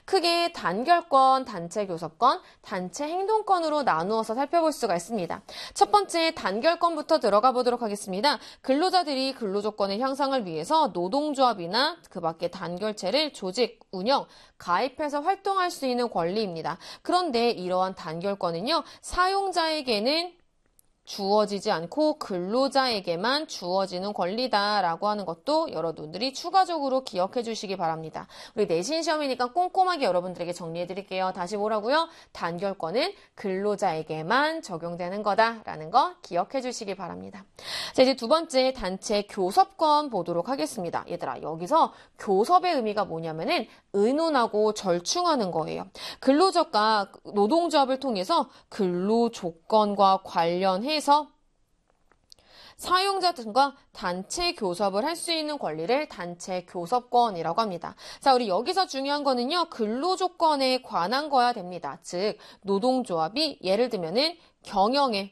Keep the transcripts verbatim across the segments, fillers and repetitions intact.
크게 단결권, 단체 교섭권, 단체 행동권으로 나누어서 살펴볼 수가 있습니다. 첫 번째 단결권부터 들어가 보도록 하겠습니다. 근로자들이 근로조건의 향상을 위해서 노동조합이나 그 밖의 단결체를 조직, 운영, 가입해서 활동할 수 있는 권리입니다. 그런데 이러한 단결권은요, 사용자에게는 주어지지 않고 근로자에게만 주어지는 권리다라고 하는 것도 여러분들이 추가적으로 기억해 주시기 바랍니다. 우리 내신 시험이니까 꼼꼼하게 여러분들에게 정리해 드릴게요. 다시 뭐라고요? 단결권은 근로자에게만 적용되는 거다라는 거 기억해 주시기 바랍니다. 자, 이제 두 번째 단체 교섭권 보도록 하겠습니다. 얘들아, 여기서 교섭의 의미가 뭐냐면은 의논하고 절충하는 거예요. 근로자가 노동조합을 통해서 근로조건과 관련해 해서 사용자 등과 단체 교섭을 할 수 있는 권리를 단체 교섭권이라고 합니다. 자, 우리 여기서 중요한 거는요, 근로조건에 관한 거야 됩니다. 즉, 노동조합이 예를 들면은 경영에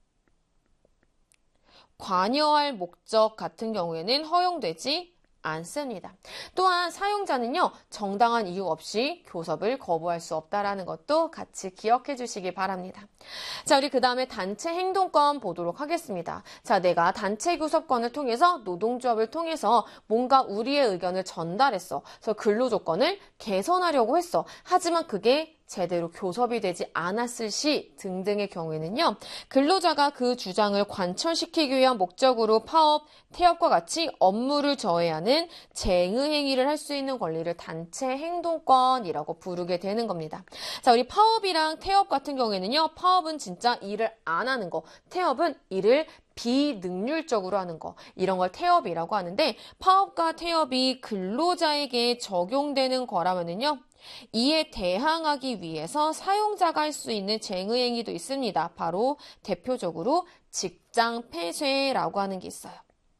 관여할 목적 같은 경우에는 허용되지 않습니다. 또한 사용자는요, 정당한 이유 없이 교섭을 거부할 수 없다라는 것도 같이 기억해 주시기 바랍니다. 자, 우리 그 다음에 단체 행동권 보도록 하겠습니다. 자, 내가 단체 교섭권을 통해서 노동조합을 통해서 뭔가 우리의 의견을 전달했어. 그래서 근로조건을 개선하려고 했어. 하지만 그게 제대로 교섭이 되지 않았을 시 등등의 경우에는요, 근로자가 그 주장을 관철시키기 위한 목적으로 파업, 태업과 같이 업무를 저해하는 쟁의행위를 할 수 있는 권리를 단체 행동권이라고 부르게 되는 겁니다. 자, 우리 파업이랑 태업 같은 경우에는요, 파업은 진짜 일을 안 하는 거, 태업은 일을 비능률적으로 하는 거, 이런 걸 태업이라고 하는데, 파업과 태업이 근로자에게 적용되는 거라면은요, 이에 대항하기 위해서 사용자가 할 수 있는 쟁의행위도 있습니다. 바로 대표적으로 직장 폐쇄라고 하는 게 있어요.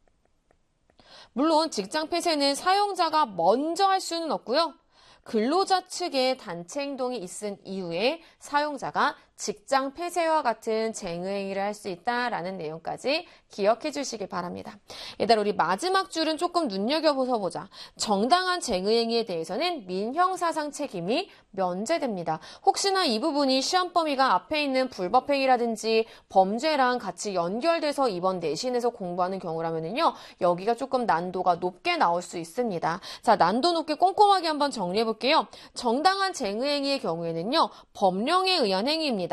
물론 직장 폐쇄는 사용자가 먼저 할 수는 없고요. 근로자 측의 단체 행동이 있은 이후에 사용자가 직장 폐쇄와 같은 쟁의행위를 할 수 있다라는 내용까지 기억해 주시기 바랍니다. 얘들아, 우리 마지막 줄은 조금 눈여겨보서 보자. 정당한 쟁의행위에 대해서는 민형사상 책임이 면제됩니다. 혹시나 이 부분이 시험 범위가 앞에 있는 불법행위라든지 범죄랑 같이 연결돼서 이번 내신에서 공부하는 경우라면요, 여기가 조금 난도가 높게 나올 수 있습니다. 자, 난도 높게 꼼꼼하게 한번 정리해 볼게요. 정당한 쟁의행위의 경우에는요, 법령에 의한 행위입니다.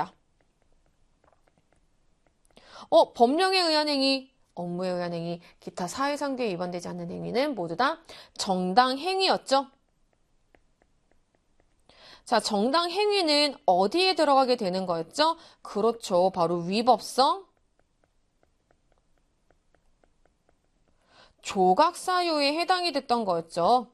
어, 법령에 의한 행위, 업무에 의한 행위, 기타 사회상규에 위반되지 않는 행위는 모두 다 정당 행위였죠. 자, 정당 행위는 어디에 들어가게 되는 거였죠? 그렇죠. 바로 위법성, 조각사유에 해당이 됐던 거였죠.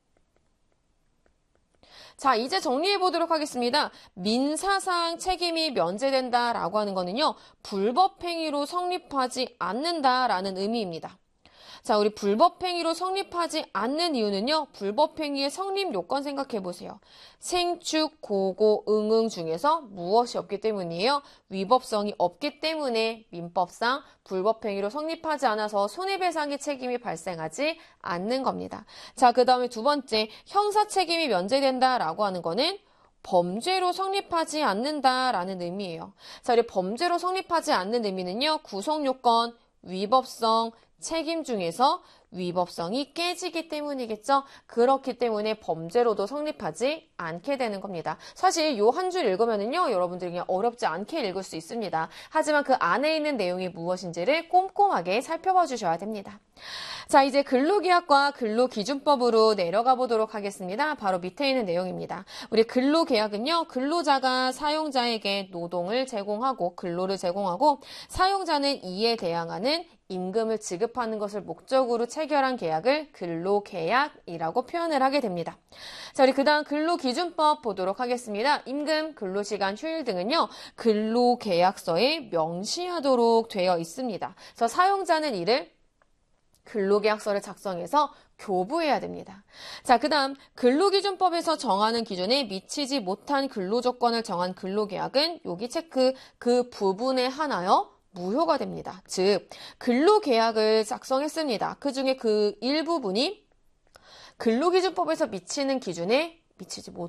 자, 이제 정리해 보도록 하겠습니다. 민사상 책임이 면제된다라고 하는 거는요, 불법행위로 성립하지 않는다라는 의미입니다. 자, 우리 불법행위로 성립하지 않는 이유는요, 불법행위의 성립 요건 생각해 보세요. 생축, 고고, 응응 중에서 무엇이 없기 때문이에요? 위법성이 없기 때문에 민법상 불법행위로 성립하지 않아서 손해배상의 책임이 발생하지 않는 겁니다. 자, 그 다음에 두 번째, 형사책임이 면제된다라고 하는 거는 범죄로 성립하지 않는다라는 의미예요. 자, 우리 범죄로 성립하지 않는 의미는요, 구성요건, 위법성, 책임 중에서 위법성이 깨지기 때문이겠죠. 그렇기 때문에 범죄로도 성립하지 않게 되는 겁니다. 사실 요 한 줄 읽으면은요, 여러분들이 그냥 어렵지 않게 읽을 수 있습니다. 하지만 그 안에 있는 내용이 무엇인지를 꼼꼼하게 살펴봐 주셔야 됩니다. 자, 이제 근로계약과 근로기준법으로 내려가 보도록 하겠습니다. 바로 밑에 있는 내용입니다. 우리 근로계약은요, 근로자가 사용자에게 노동을 제공하고 근로를 제공하고 사용자는 이에 대항하는 임금을 지급하는 것을 목적으로 체결한 계약을 근로계약이라고 표현을 하게 됩니다. 자, 우리 그 다음 근로기준법 보도록 하겠습니다. 임금, 근로시간, 휴일 등은요, 근로계약서에 명시하도록 되어 있습니다. 그래서 사용자는 이를 근로계약서를 작성해서 교부해야 됩니다. 자, 그 다음 근로기준법에서 정하는 기준에 미치지 못한 근로조건을 정한 근로계약은 여기 체크 그 부분에 한하여 무효가 됩니다. 즉, 근로계약을 작성했습니다. 그 중에 그 일부분이 근로기준법에서 미치는 기준에 미치지 못